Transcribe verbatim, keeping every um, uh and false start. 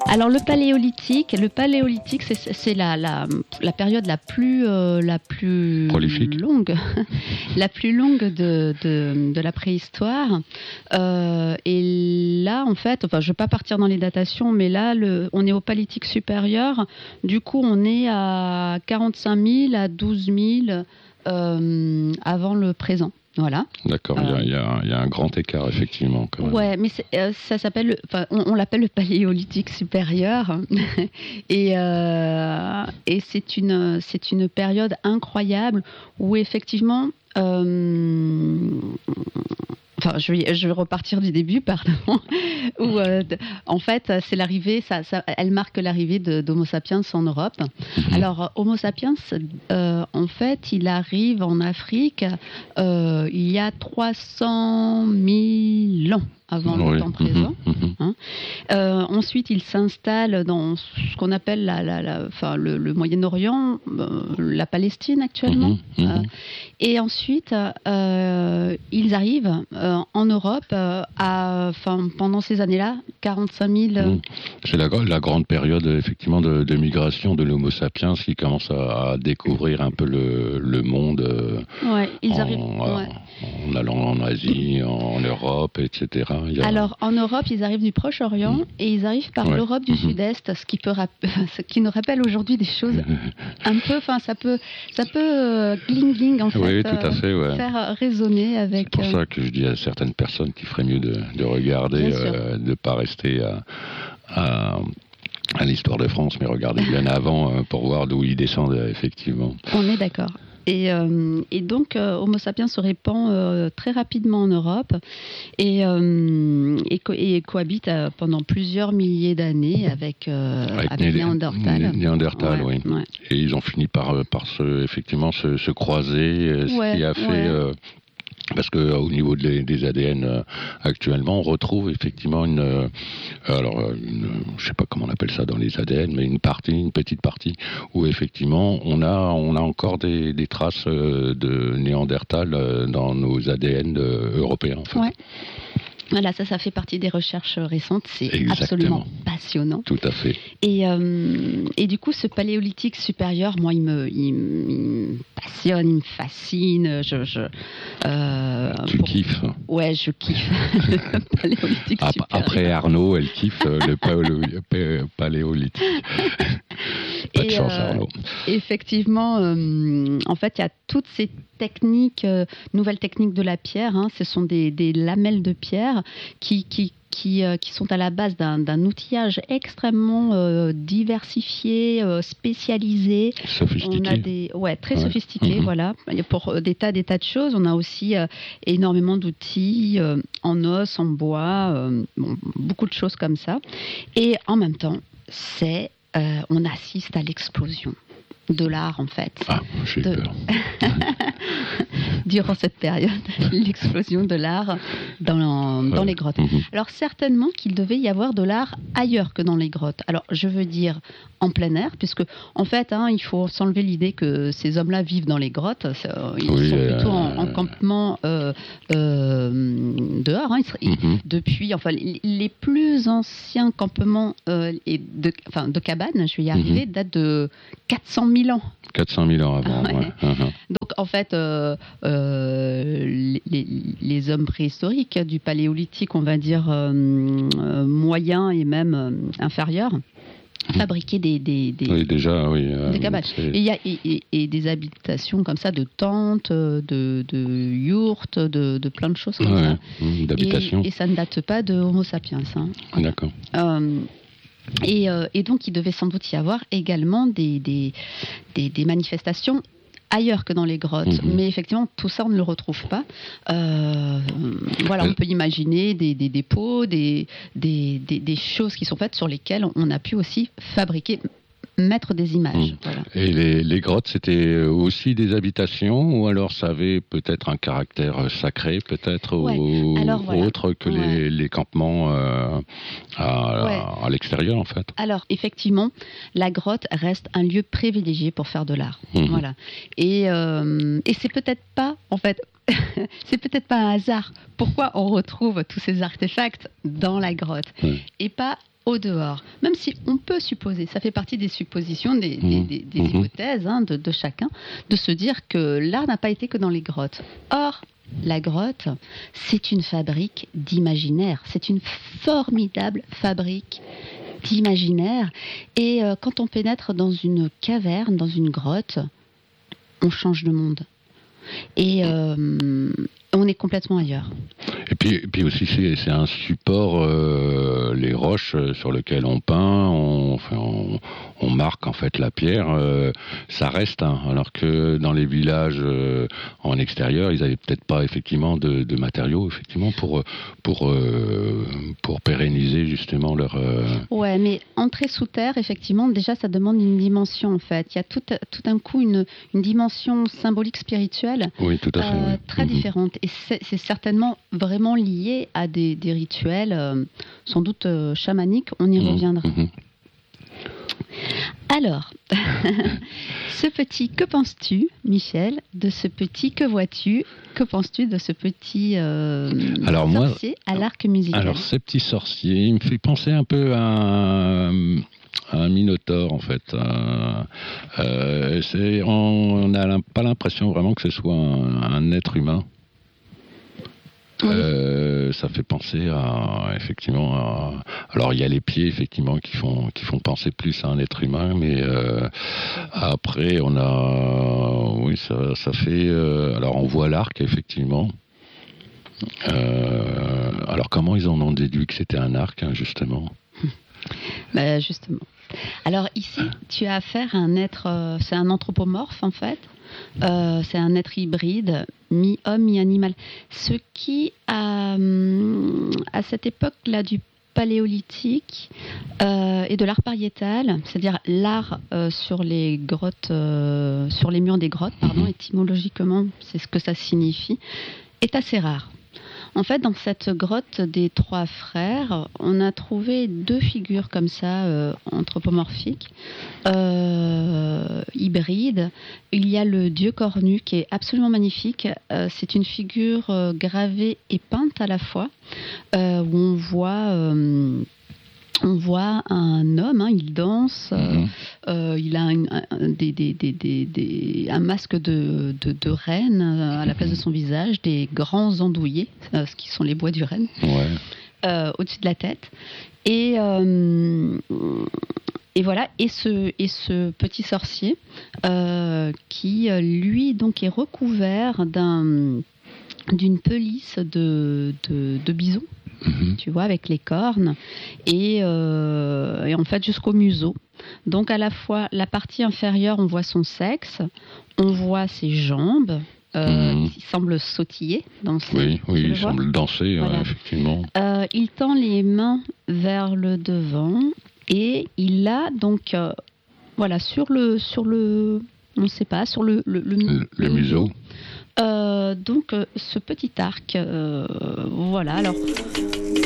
Alors le paléolithique, le paléolithique, c'est, c'est la, la, la période la plus euh, la plus prolifique, longue, la plus longue de de, de la préhistoire. Euh, et là, en fait, enfin, je ne vais pas partir dans les datations, mais là, le, on est au paléolithique supérieur. Du coup, on est à quarante-cinq mille à douze mille euh, avant le présent. Voilà. D'accord, il euh, y, y, y a un grand écart, effectivement. Quand même. Ouais, mais euh, ça s'appelle, enfin, on, on l'appelle le paléolithique supérieur. et, euh, et c'est une, c'est une période incroyable où, effectivement, euh, enfin, je vais, je vais repartir du début, pardon. où, euh, en fait, c'est l'arrivée, ça, ça, elle marque l'arrivée de, d'Homo sapiens en Europe. Mmh. Alors, Homo sapiens, euh, en fait, il arrive en Afrique euh, il y a trois cent mille ans avant oui. le temps présent. Mmh, mmh. Hein. Euh, ensuite, il s'installe dans ce qu'on appelle la, la, la, enfin, le, le Moyen-Orient, euh, la Palestine actuellement. Mmh, mmh. Euh, et ensuite, euh, ils arrivent euh, en Europe euh, à, enfin, pendant ces années-là, quarante-cinq mille. Mmh. C'est la, la grande période effectivement de, de migration de l'Homo sapiens qui commence à, à découvrir un peu le, le monde. Euh, ouais, ils en, arrivent. En, ouais. en allant en Asie, en Europe, et cetera. A... Alors, en Europe, ils arrivent du Proche-Orient mmh. et ils arrivent par ouais. l'Europe du mmh. Sud-Est, ce qui, peut rap... ce qui nous rappelle aujourd'hui des choses un peu, enfin, ça peut, ça peut euh, gling-gling, en fait, oui, tout à fait ouais. euh, faire résonner avec... C'est pour ça que je dis à certaines personnes qu'il ferait mieux de, de regarder, euh, de ne pas rester à... à... à l'histoire de France, mais regarder bien avant euh, pour voir d'où ils descendent, effectivement. On est d'accord. Et, euh, et donc, euh, Homo sapiens se répand euh, très rapidement en Europe et, euh, et, co- et cohabite euh, pendant plusieurs milliers d'années avec, euh, avec, avec Né- Néandertal. Né- Néandertal, ouais, oui. Ouais. Et ils ont fini par, par se, effectivement se, se croiser, ce ouais, qui a fait... Ouais. Euh, Parce que au niveau des, des A D N euh, actuellement, on retrouve effectivement une, euh, alors une, je sais pas comment on appelle ça dans les A D N, mais une partie, une petite partie où effectivement on a, on a encore des, des traces euh, de Néandertal euh, dans nos A D N euh, européens. En fait. Ouais. Voilà, ça, ça fait partie des recherches récentes. C'est Exactement. Absolument passionnant. Tout à fait. Et, euh, et du coup, ce paléolithique supérieur, moi, il me, il, il me passionne, il me fascine. Je, je, euh, tu pour... kiffes. Ouais, je kiffe le paléolithique Ap- supérieur. Après Arnaud, elle kiffe le paléo- paléolithique. Pas de et chance, euh, Arnaud. Effectivement, euh, en fait, il y a toutes ces techniques, euh, nouvelles techniques de la pierre. Hein, ce sont des, des lamelles de pierre qui, qui, qui, euh, qui sont à la base d'un, d'un outillage extrêmement euh, diversifié, euh, spécialisé. Sophistiqué. On a des, ouais, très ouais. sophistiqué, mmh. voilà. Pour des tas, des tas de choses. On a aussi euh, énormément d'outils euh, en os, en bois, euh, bon, beaucoup de choses comme ça. Et en même temps, c'est, euh, on assiste à l'explosion de l'art, en fait. Ah, j'ai de... peur. Durant cette période, l'explosion de l'art dans, dans ouais. les grottes. Mmh. Alors, certainement qu'il devait y avoir de l'art ailleurs que dans les grottes. Alors, je veux dire en plein air, puisque, en fait, hein, il faut s'enlever l'idée que ces hommes-là vivent dans les grottes. Ils oui, sont euh... plutôt en, en campement euh, euh, dehors. Hein. Ils, mmh. Depuis, enfin, les, les plus anciens campements euh, et de, enfin, de cabanes, je vais y arriver, mmh. datent de quatre cent mille ans. quatre cent mille ans avant, ah, ouais. ouais. Uh-huh. Donc, en fait, euh, euh, les, les hommes préhistoriques du paléolithique, on va dire euh, euh, moyen et même euh, inférieur, fabriquaient des, des, des, oui, déjà, oui, euh, des cabanes. Et, y a, et, et, et des habitations comme ça, de tentes, de, de yourtes, de, de plein de choses comme ouais, ça. Mmh, d'habitations. Et, et ça ne date pas de Homo sapiens. Hein. D'accord. Euh, et, euh, et donc, il devait sans doute y avoir également des, des, des, des manifestations ailleurs que dans les grottes. Mmh. Mais effectivement, tout ça, on ne le retrouve pas. Euh, voilà, on peut imaginer des, des dépôts, des, des, des, des choses qui sont faites sur lesquelles on a pu aussi fabriquer, mettre des images. Mmh. Voilà. Et les, les grottes, c'était aussi des habitations ou alors ça avait peut-être un caractère sacré, peut-être, ouais. ou alors, voilà. autre que ouais. les, les campements euh, à, ouais. à, à l'extérieur, en fait. Alors, effectivement, la grotte reste un lieu privilégié pour faire de l'art. Mmh. Voilà. Et, euh, et c'est peut-être pas, en fait, c'est peut-être pas un hasard. Pourquoi on retrouve tous ces artefacts dans la grotte oui. et pas au dehors? Même si on peut supposer, ça fait partie des suppositions, des, des, des, des Mmh. hypothèses hein, de, de chacun, de se dire que l'art n'a pas été que dans les grottes. Or, la grotte, c'est une fabrique d'imaginaire. C'est une formidable fabrique d'imaginaire. Et euh, quand on pénètre dans une caverne, dans une grotte, on change de monde. Et euh, on est complètement ailleurs. Et puis, et puis aussi, c'est, c'est un support, euh, les roches sur lesquelles on peint, on, enfin, on, on marque en fait la pierre, euh, ça reste. Hein, alors que dans les villages euh, en extérieur, ils n'avaient peut-être pas effectivement de, de matériaux effectivement pour pour euh, pour pérenniser justement leur. Euh... Ouais, mais entrer sous terre, effectivement, déjà, ça demande une dimension en fait. Il y a tout tout d'un coup une une dimension symbolique spirituelle. Oui, tout à fait. Euh, oui. très mmh. différente. Et c'est, c'est certainement vraiment lié à des, des rituels, euh, sans doute euh, chamaniques. On y mmh. reviendra. Mmh. Alors, ce petit, que penses-tu, Michel, de ce petit, que vois-tu, que penses-tu de ce petit euh, alors sorcier moi, à l'arc musical? Alors, ce petit sorcier, il me fait penser un peu à un, un minotaure, en fait. Euh, euh, c'est, on n'a pas l'impression vraiment que ce soit un, un être humain. Oui. Euh, ça fait penser à effectivement à, alors il y a les pieds effectivement qui font qui font penser plus à un être humain, mais euh, après on a oui ça ça fait euh, alors on voit l'arc effectivement. Euh, alors comment ils en ont déduit que c'était un arc hein, justement? Ben justement. Alors ici tu as affaire à un être, euh, c'est un anthropomorphe en fait. Euh, c'est un être hybride, mi-homme, mi-animal. Ce qui, à, à cette époque-là du paléolithique euh, et de l'art pariétal, c'est-à-dire l'art euh, sur les grottes, euh, sur les murs des grottes, pardon, étymologiquement, c'est ce que ça signifie, est assez rare. En fait, dans cette grotte des trois frères, on a trouvé deux figures comme ça, euh, anthropomorphiques, euh, hybrides. Il y a le dieu cornu qui est absolument magnifique. Euh, c'est une figure euh, gravée et peinte à la fois, euh, où on voit... Euh, On voit un homme, hein, il danse, euh, mmh. euh, il a un, un, des, des, des, des, un masque de, de, de renne euh, à la place de son visage, des grands andouillés, euh, ce qui sont les bois du renne, ouais. euh, au-dessus de la tête. Et, euh, et voilà, et ce, et ce petit sorcier euh, qui, lui, donc, est recouvert d'un, d'une pelisse de, de, de bison. Mmh. Tu vois, avec les cornes et, euh, et en fait jusqu'au museau. Donc à la fois la partie inférieure, on voit son sexe, on voit ses jambes, euh, mmh. il semble sautiller, danser. Oui, oui, il semble danser, voilà. Ouais, effectivement. Euh, il tend les mains vers le devant et il a donc, euh, voilà, sur le, sur le, on ne sait pas, sur le, le, le, le, le museau. museau. Euh, donc euh, ce petit arc, euh, voilà. Alors.